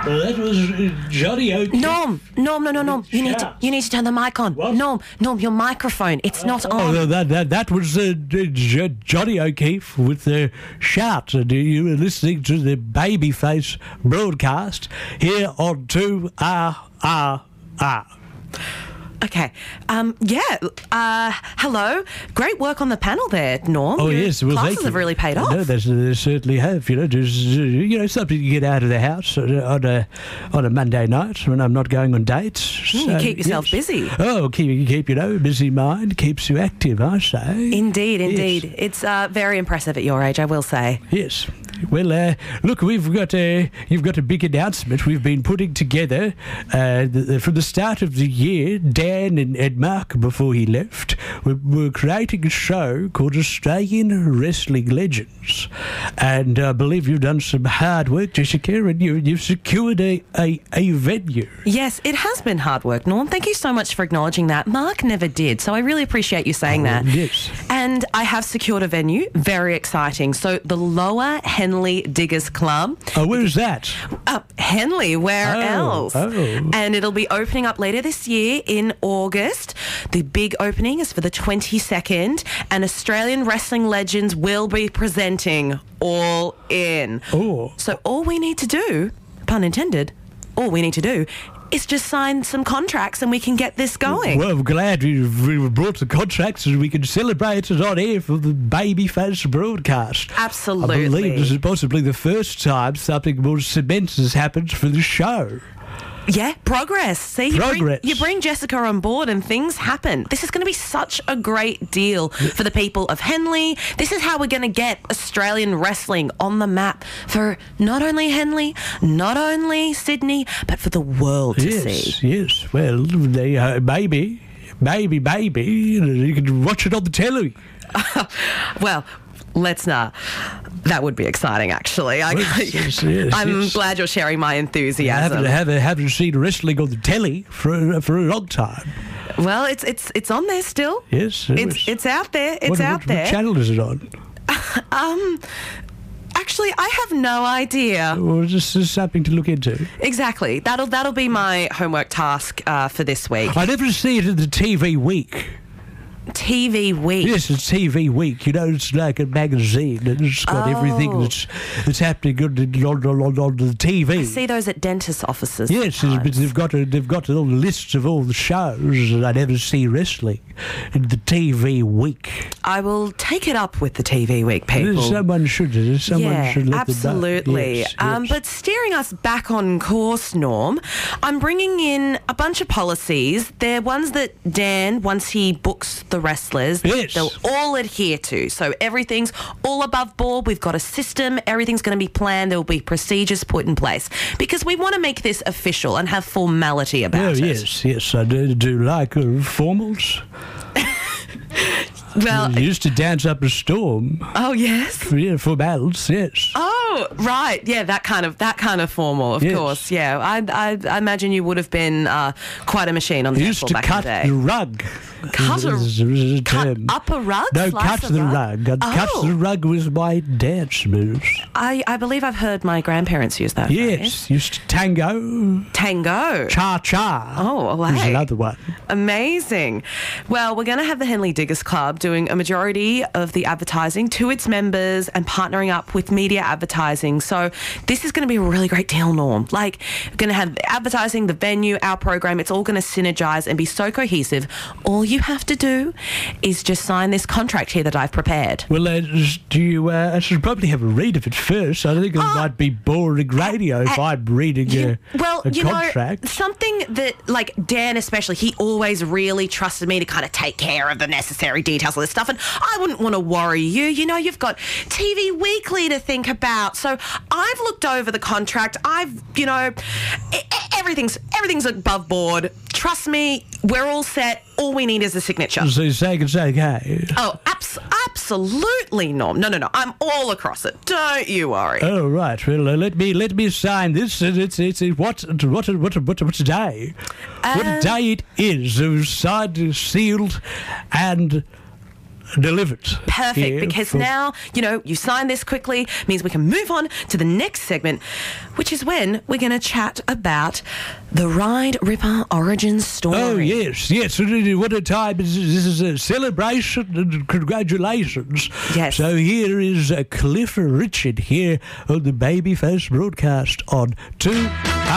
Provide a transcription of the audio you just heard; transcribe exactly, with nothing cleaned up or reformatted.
Well, that was uh, Johnny O'Keefe. Norm, Norm, no, no, Norm. You need to, you need to turn the mic on. What? Norm, Norm, your microphone. It's not on. Oh, that, that, that was uh, J- Johnny O'Keefe with the shout. And you were listening to the Babyface broadcast here on two R R R. Okay. Um, yeah. Uh, hello. Great work on the panel there, Norm. Oh, Your yes. Well, classes thank you. have really paid off. No, they, they certainly have. You know, just, uh, you know, something to get out of the house on a, on a Monday night when I'm not going on dates. Mm, you keep yourself busy. Oh, keep, keep, you know, busy mind keeps you active, I say. Indeed, indeed. Yes. It's uh, very impressive at your age, I will say. Yes. Well, uh, look, we've got a you've got a big announcement we've been putting together uh, the, the, from the start of the year. Dan and, and Mark, before he left, were, were creating a show called Australian Wrestling Legends, and I believe you've done some hard work, Jessica, and you, you've secured a, a, a venue. Yes, it has been hard work, Norm. Thank you so much for acknowledging that. Mark never did, so I really appreciate you saying Oh, that. yes. And I have secured a venue. Very exciting. So the Lower Henley Diggers Club. Oh, where's that? Uh, Henley, where Oh, else? oh. And it'll be opening up later this year in August. The big opening is for the twenty-second, and Australian Wrestling Legends will be presenting All In. Oh. So all we need to do, pun intended, all we need to do is just sign some contracts and we can get this going. Well, I'm glad we've, we've brought the contracts and we can celebrate it on air for the Babyface broadcast. Absolutely. I believe this is possibly the first time something more cement has happened for the show. Yeah, progress. See, you bring, Progress. you bring Jessica on board and things happen. This is going to be such a great deal for the people of Henley. This is how we're going to get Australian wrestling on the map for not only Henley, not only Sydney, but for the world to Yes, see. yes. Well, they, uh, maybe, maybe, maybe you can watch it on the telly. Well, let's not. That would be exciting, actually. I, Yes, yes, yes, I'm yes. glad you're sharing my I enthusiasm. haven't, haven't, haven't seen wrestling on the telly for, for a long time. Well, it's it's it's on there still. Yes, it It's was. it's out there. It's what, out what, there. What channel is it on? Um, actually, I have no idea. Or just, just something to look into? Exactly. That'll that'll be my homework task uh, for this week. I never see it in the T V Week. T V Week. Yes, it's T V Week. You know, it's like a magazine, and it's got everything Oh. that's that's happening on the, on, on, on the T V. I see those at dentist offices. Yes, sometimes. but they've got a, they've got all the lists of all the shows, and I never see wrestling in the T V Week. I will take it up with the T V Week people. Someone should. Someone yeah, should let absolutely. them know. Yes, Um, yes. but steering us back on course, Norm, I'm bringing in a bunch of policies. They're ones that Dan, once he books the wrestlers, Yes. they'll all adhere to. So everything's all above board. We've got a system. Everything's going to be planned. There will be procedures put in place because we want to make this official and have formality about Oh, it. yes, yes, I do, do like uh, formals. Well, I used to dance up a storm. oh yes. Yeah, formals, yes. Oh, right. Yeah, that kind of that kind of formal, of Yes. course. Yeah, I, I, I imagine you would have been uh, quite a machine on the I dance used floor to back cut in the day. the rug. Cut a- Is- is- is a Cut term. up a rug? No, Slice cut a the rug? rug. I'd cut Oh. the rug with my dance moves. I, I believe I've heard my grandparents use that Yes, phrase. used to tango, Tango. cha-cha. Oh, well, There's hey. another one. Amazing. Well, we're going to have the Henley Diggers Club doing a majority of the advertising to its members and partnering up with media advertising. So this is going to be a really great deal, Norm. Like, we're going to have advertising, the venue, our program. It's all going to synergise and be so cohesive. All you have to do is just sign this contract here that I've prepared. Well, uh, just- do you? Uh, I should probably have a read of it first. I think it Uh, might be boring radio if uh, I'm reading You- a, well, a you contract. know, something that, like, Dan especially, he always really trusted me to kind of take care of the necessary details of this stuff, and I wouldn't want to worry you. You know, you've got T V Weekly to think about, so I've looked over the contract. I've, you know, e- e- everything's everything's above board. Trust me, we're all set. All we need is a signature. So you're saying it's okay? Oh, abs- absolutely, Norm. No, no, no. I'm all across it. Don't you worry. Oh right. Well, uh, let me let me sign this. Uh, It's it's, it's what what what what what day? Uh, what day it is? It was signed, sealed, and delivered. Perfect, here because for- now, you know, you sign this quickly, means we can move on to the next segment, which is when we're going to chat about the Ride Ripper origin story. Oh, yes, yes. What a time. This is a celebration and congratulations. Yes. So here is uh, Cliff Richard here on the Babyface broadcast on two